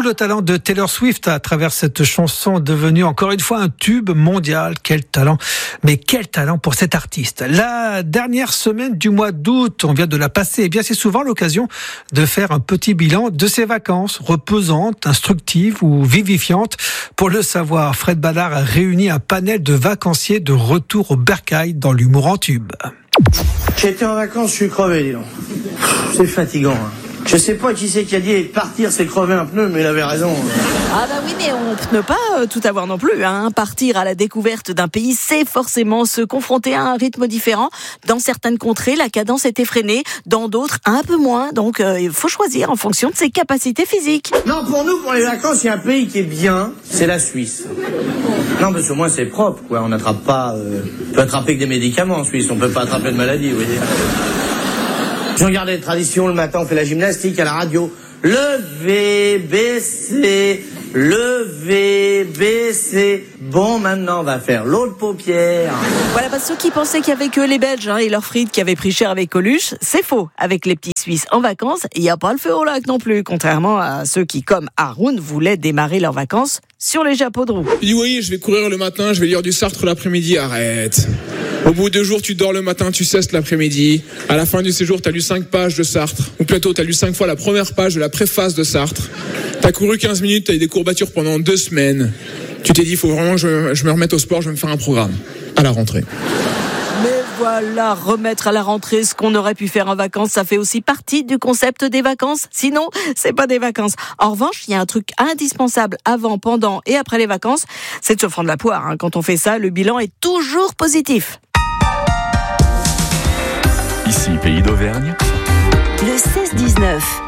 le talent de Taylor Swift à travers cette chanson devenue encore une fois un tube mondial. Quel talent, mais quel talent pour cet artiste. La dernière semaine du mois d'août, on vient de la passer, et bien c'est souvent l'occasion de faire un petit bilan de ses vacances, reposantes, instructives ou vivifiantes. Pour le savoir, Fred Ballard a réuni un panel de vacanciers de retour au bercail dans l'humour en tube. J'ai été en vacances, je suis crevé, dis donc. C'est fatigant, hein. Je sais pas qui c'est qui a dit partir c'est crever un pneu, mais il avait raison. Ah bah oui, mais on ne peut pas tout avoir non plus, hein. Partir à la découverte d'un pays, c'est forcément se confronter à un rythme différent. Dans certaines contrées, la cadence est effrénée, dans d'autres, un peu moins. Donc il faut choisir en fonction de ses capacités physiques. Non, pour nous, pour les vacances, il y a un pays qui est bien, c'est la Suisse. Non, parce que moi c'est propre, quoi. On n'attrape pas... On peut attraper que des médicaments en Suisse, on peut pas attraper de maladie, vous voyez. Je regarde les traditions, le matin on fait la gymnastique à la radio. Lever, baisser, lever, baisser. Bon, maintenant on va faire l'autre paupière. Voilà, parce que ceux qui pensaient qu'il y avait que les Belges et leurs frites qui avaient pris cher avec Coluche, c'est faux. Avec les petits Suisses en vacances, il n'y a pas le feu au lac non plus, contrairement à ceux qui, comme Haroun, voulaient démarrer leurs vacances sur les chapeaux de roue. Il dit oui, je vais courir le matin, je vais lire du Sartre l'après-midi, arrête. Au bout de 2 jours, tu dors le matin, tu cesses l'après-midi. À la fin du séjour, t'as lu 5 pages de Sartre. Ou plutôt, t'as lu 5 fois la première page de la préface de Sartre. T'as couru 15 minutes, t'as eu des courbatures pendant 2 semaines. Tu t'es dit, il faut vraiment que je me remette au sport, je vais me faire un programme. À la rentrée. Mais voilà, remettre à la rentrée ce qu'on aurait pu faire en vacances, ça fait aussi partie du concept des vacances. Sinon, c'est pas des vacances. En revanche, il y a un truc indispensable avant, pendant et après les vacances, c'est de se prendre la poire. Quand on fait ça, le bilan est toujours positif. Ici, Pays d'Auvergne. Le 16-19.